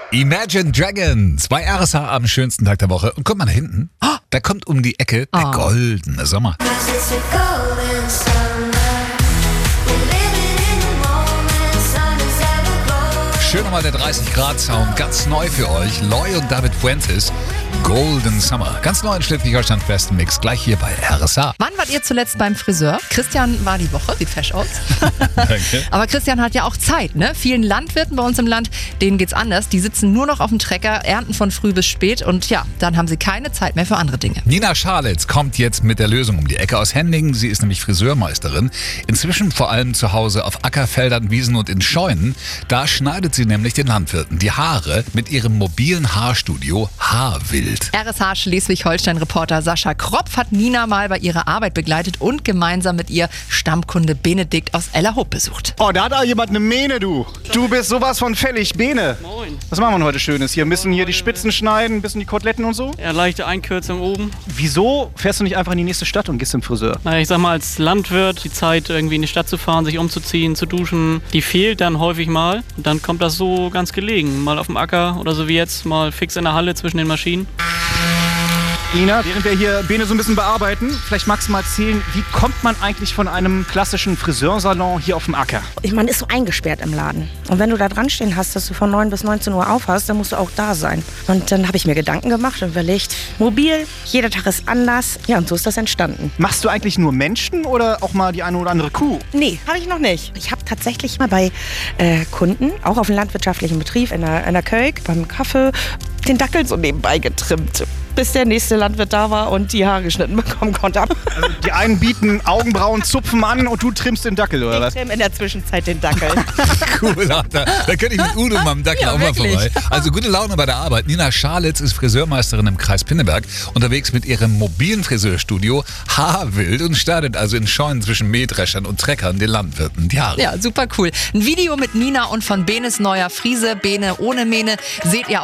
Imagine Dragons bei RSH am schönsten Tag der Woche. Und guck mal da hinten, da kommt um die Ecke der goldene Sommer. Schön nochmal der 30-Grad-Sound, ganz neu für euch. Loy und David Fuentes, Golden Summer. Ganz neu in Schleswig-Holstein besten Mix, gleich hier bei RSH. Wann wart ihr zuletzt beim Friseur? Christian war die Woche, sieht fesch aus. Danke. Aber Christian hat ja auch Zeit, ne? Vielen Landwirten bei uns im Land, denen geht's anders. Die sitzen nur noch auf dem Trecker, ernten von früh bis spät und ja, dann haben sie keine Zeit mehr für andere Dinge. Nina Schalitz kommt jetzt mit der Lösung um die Ecke aus Hendingen. Sie ist nämlich Friseurmeisterin. Inzwischen vor allem zu Hause auf Ackerfeldern, Wiesen und in Scheunen. Da schneidet sie nämlich den Landwirten die Haare mit ihrem mobilen Haarstudio Haarwild. RSH Schleswig-Holstein-Reporter Sascha Kropf hat Nina mal bei ihrer Arbeit begleitet und gemeinsam mit ihr Stammkunde Benedikt aus Ellerhoop besucht. Oh, da hat da jemand eine Mähne, du. Du bist sowas von fällig, Bene. Moin. Was machen wir denn heute Schönes hier? Ein bisschen hier die Spitzen schneiden, ein bisschen die Koteletten und so? Ja, leichte Einkürzung oben. Wieso fährst du nicht einfach in die nächste Stadt und gehst zum Friseur? Naja, ich sag mal, als Landwirt die Zeit irgendwie in die Stadt zu fahren, sich umzuziehen, zu duschen, die fehlt dann häufig mal. Und dann kommt das so ganz gelegen. Mal auf dem Acker oder so wie jetzt, mal fix in der Halle zwischen den Maschinen. Nina, während wir hier Bene so ein bisschen bearbeiten, vielleicht magst du mal erzählen, wie kommt man eigentlich von einem klassischen Friseursalon hier auf dem Acker? Man ist so eingesperrt im Laden. Und wenn du da dran stehen hast, dass du von 9 bis 19 Uhr auf hast, dann musst du auch da sein. Und dann habe ich mir Gedanken gemacht und überlegt, mobil, jeder Tag ist anders. Ja, und so ist das entstanden. Machst du eigentlich nur Menschen oder auch mal die eine oder andere Kuh? Nee, habe ich noch nicht. Ich habe tatsächlich mal bei Kunden, auch auf einem landwirtschaftlichen Betrieb in der Kölk, beim Kaffee, den Dackel so nebenbei getrimmt, bis der nächste Landwirt da war und die Haare geschnitten bekommen konnte. Also die einen bieten Augenbrauenzupfen an und du trimmst den Dackel, oder was? Ich trimm in der Zwischenzeit den Dackel. Cool, da könnte ich mit Udo mal am Dackel Ja, auch mal wirklich. vorbei. Also gute Laune bei der Arbeit. Nina Schalitz ist Friseurmeisterin im Kreis Pinneberg, unterwegs mit ihrem mobilen Friseurstudio Haarwild und startet also in Scheunen zwischen Mähdreschern und Treckern den Landwirten die Haare. Ja, super cool. Ein Video mit Nina und von Benes neuer Frise, Bene ohne Mähne, seht ihr